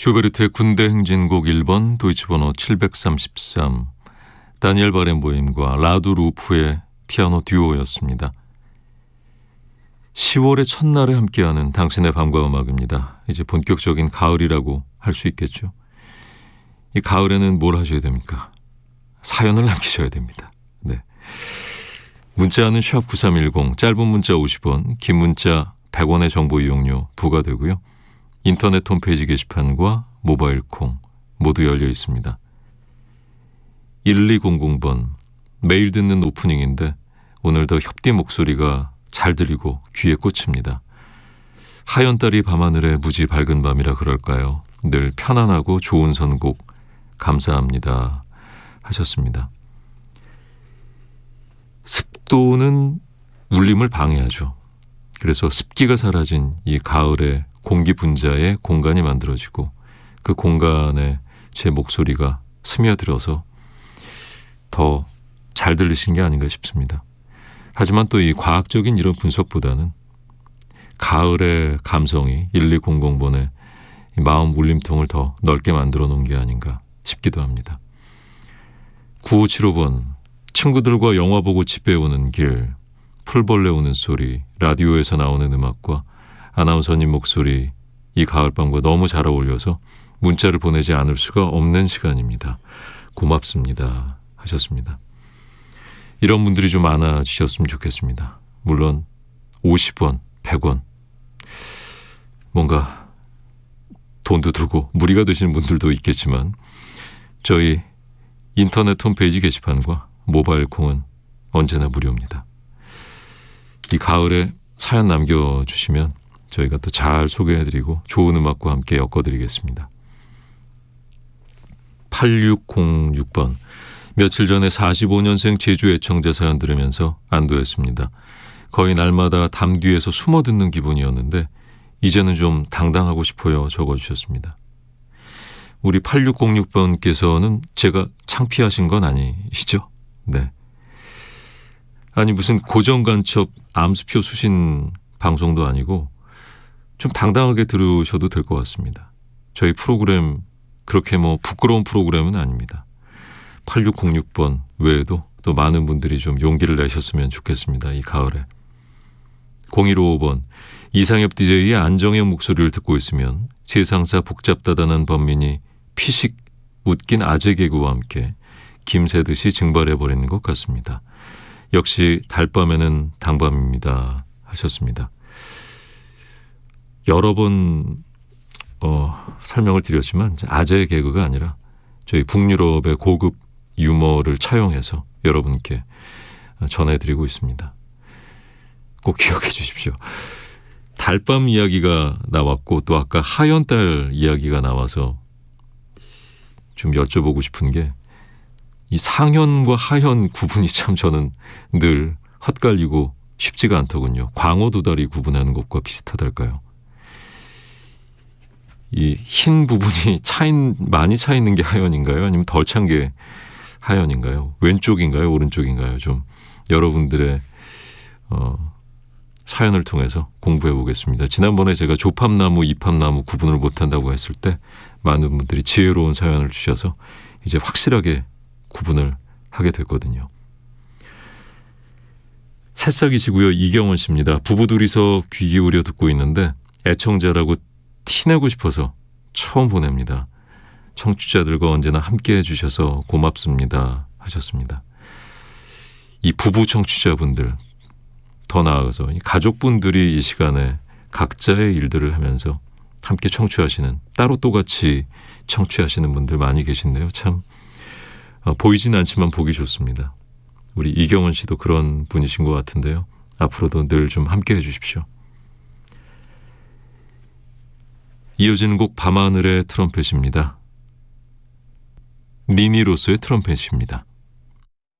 슈베르트의 군대 행진곡 1번 도이치번호 733 다니엘 바렌보임과 라두 루프의 피아노 듀오였습니다. 10월의 첫날에 함께하는 당신의 밤과 음악입니다. 이제 본격적인 가을이라고 할 수 있겠죠. 이 가을에는 뭘 하셔야 됩니까? 사연을 남기셔야 됩니다. 네. 문자는 샵9310, 짧은 문자 50원, 긴 문자 100원의 정보 이용료 부과되고요. 인터넷 홈페이지 게시판과 모바일 콩 모두 열려 있습니다. 1200번, 매일 듣는 오프닝인데 오늘도 협디 목소리가 잘 들리고 귀에 꽂힙니다. 하얀 달이 밤하늘에 무지 밝은 밤이라 그럴까요? 늘 편안하고 좋은 선곡 감사합니다 하셨습니다. 습도는 울림을 방해하죠. 그래서 습기가 사라진 이 가을의 공기 분자에 공간이 만들어지고 그 공간에 제 목소리가 스며들어서 더 잘 들리신 게 아닌가 싶습니다. 하지만 또 이 과학적인 이런 분석보다는 가을의 감성이 1200번의 마음 울림통을 더 넓게 만들어 놓은 게 아닌가 싶기도 합니다. 9575번, 친구들과 영화 보고 집에 오는 길, 풀벌레 우는 소리, 라디오에서 나오는 음악과 아나운서님 목소리, 이 가을밤과 너무 잘 어울려서 문자를 보내지 않을 수가 없는 시간입니다. 고맙습니다 하셨습니다. 이런 분들이 좀 많아지셨으면 좋겠습니다. 물론 50원, 100원 뭔가 돈도 들고 무리가 되시는 분들도 있겠지만 저희 인터넷 홈페이지 게시판과 모바일 콩은 언제나 무료입니다. 이 가을에 사연 남겨주시면 저희가 또 잘 소개해드리고 좋은 음악과 함께 엮어드리겠습니다. 8606번, 며칠 전에 45년생 제주 애청자 사연 들으면서 안도했습니다. 거의 날마다 담 뒤에서 숨어 듣는 기분이었는데 이제는 좀 당당하고 싶어요 적어주셨습니다. 우리 8606번께서는 제가 창피하신 건 아니시죠? 네. 아니 무슨 고정간첩 암수표 수신 방송도 아니고 좀 당당하게 들으셔도 될 것 같습니다. 저희 프로그램 그렇게 뭐 부끄러운 프로그램은 아닙니다. 8606번 외에도 또 많은 분들이 좀 용기를 내셨으면 좋겠습니다. 이 가을에. 0155번, 이상엽 DJ의 안정의 목소리를 듣고 있으면 세상사 복잡다단한 범민이 피식 웃긴 아재 개그와 함께 김새듯이 증발해버리는 것 같습니다. 역시 달밤에는 당밤입니다 하셨습니다. 여러 번 설명을 드렸지만 아재 개그가 아니라 저희 북유럽의 고급 유머를 차용해서 여러분께 전해드리고 있습니다. 꼭 기억해 주십시오. 달밤 이야기가 나왔고 또 아까 하얀 달 이야기가 나와서 좀 여쭤보고 싶은 게 이 상현과 하현 구분이 참 저는 늘 헛갈리고 쉽지가 않더군요. 광어 두 다리 구분하는 것과 비슷하달까요? 이 흰 부분이 많이 차 있는 게 하현인가요? 아니면 덜 찬 게 하현인가요? 왼쪽인가요? 오른쪽인가요? 좀 여러분들의 사연을 통해서 공부해 보겠습니다. 지난번에 제가 조팝나무, 이팝나무 구분을 못한다고 했을 때 많은 분들이 지혜로운 사연을 주셔서 이제 확실하게 구분을 하게 됐거든요. 새싹이시고요. 이경원 씨입니다. 부부 둘이서 귀 기울여 듣고 있는데 애청자라고 티내고 싶어서 처음 보냅니다. 청취자들과 언제나 함께해 주셔서 고맙습니다 하셨습니다. 이 부부 청취자분들, 더 나아가서 이 가족분들이 이 시간에 각자의 일들을 하면서 함께 청취하시는, 따로 똑같이 청취하시는 분들 많이 계신데요. 참 보이진 않지만 보기 좋습니다. 우리 이경원 씨도 그런 분이신 것 같은데요. 앞으로도 늘 좀 함께해 주십시오. 이어지는 곡 밤하늘의 트럼펫입니다. 니니로스의 트럼펫입니다.